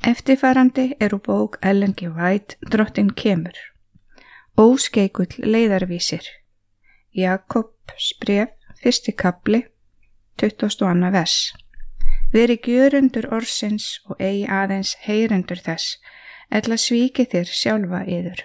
Eftirfarandi úr bók Ellen G. White, Drottinn kemur. Óskeikull leiðarvísir. Jakobs bréf, 1. kafli, 22. vers. Verið gjörundur orðsins og eigi aðeins heyrendur þess, ella svíkið þér sjálfa yður.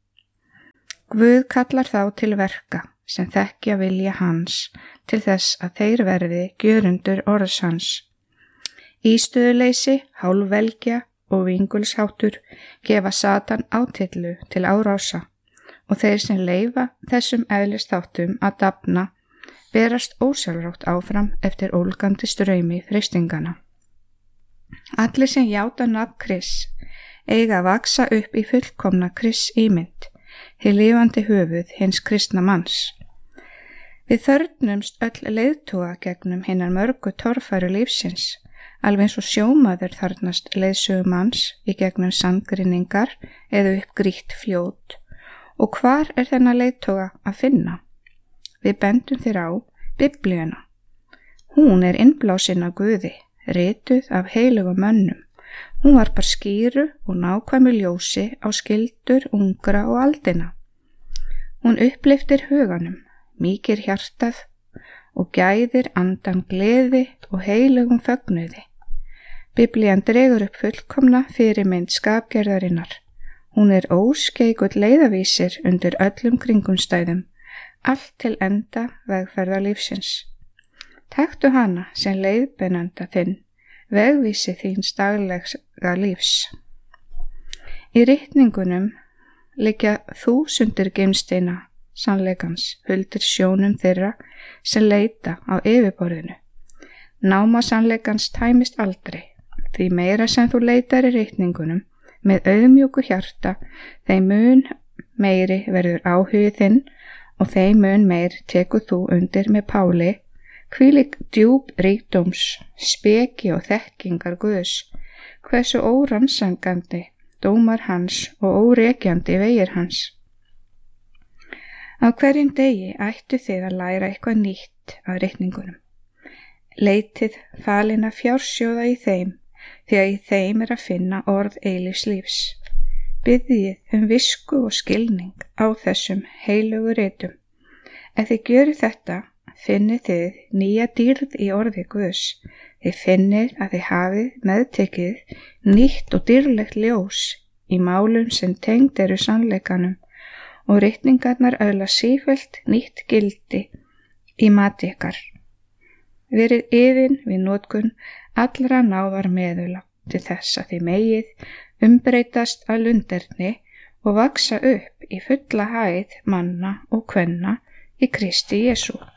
Guð kallar þá til verka sem þekkja vilja hans til þess að þeir verði gjörundur orðs hans. Ístöðuleysi, hálfvelgja og vingulsháttur gefa Satan átillu til árása og þeir sem leyfa þessum eðlisþáttum að dafna berast ósjálfrátt áfram eftir ólgandi straumi freistingana. Allir sem játa nafn Krists eiga að vaksa upp í fullkomna Krists ímynd, hið lifandi höfuð hins kristna manns. Við þörfnumst öll leiðtoga gegnum hinnar mörgu torfæru lífsins, alveg eins og sjómaður þarfnast leiðsögumanns í gegnum sandgrinningar eða upp grýtt fljót. Og hvar þennan leiðtoga að finna? Við bendum þér á Biblíuna. Hún innblásin af Guði, rituð af heilugum mönnum. Hún varpar skýru og nákvæmu ljósi á skyldur ungra og aldina. Hún upplyftir huganum, mýkir hjartað og gæðir andan gleði og heilugum fögnuði. Biblían dregur upp fullkomna fyrirmynd skapgerðarinnar. Hún óskeikull leiðavísir undir öllum kringumstæðum, allt til enda vegferðar lífsins. Taktu hana sem leiðbeinanda þinn, vegvísi þíns daglega lífs. Í ritningunum liggja þúsundir gimsteina sannleikans huldir sjónum þeirra sem leita á yfirborðinu. Náma sannleikans tæmist aldrei, því meira sem þú leitar í ritningunum með auðmjúku hjarta, þeim mun meiri verður áhugið þinn og þeim mun meir tekur þú undir með Páli, hvílík djúp ríkdóms, speki og þekkingar Guðs, hversu órannsakandi dómar hans og órekjandi vegir hans. Á hverjum degi ættu þið að læra eitthvað nýtt af ritningunum. Leitið falina fjársjóða í þeim, því að í þeim að finna orð eilífs lífs. Biðjið visku og skilning á þessum heilugu ritum. Ef þið gjörið þetta, finnið þið nýja dýrð í orði Guðs. Þið finnið að þið hafið meðtekið nýtt og dýrlegt ljós í málum sem tengd sannleikanum og ritningarnar öðla sífellt nýtt gildi í mati ykkar. Verið iðin við notkun allra náðar meðula til þess að þið megið umbreytast að lunderni og vaksa upp í fulla hæð manna og kvenna í Kristi Jesú.